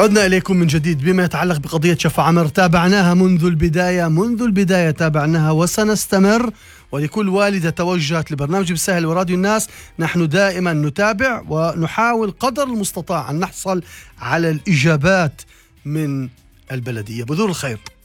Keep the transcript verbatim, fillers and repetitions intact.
عدنا إليكم من جديد بما يتعلق بقضية شفا عمر. تابعناها منذ البداية منذ البداية تابعناها وسنستمر. ولكل والدة توجهت لبرنامج بالساهل وراديو الناس، نحن دائما نتابع ونحاول قدر المستطاع أن نحصل على الإجابات من البلدية. بذور الخير.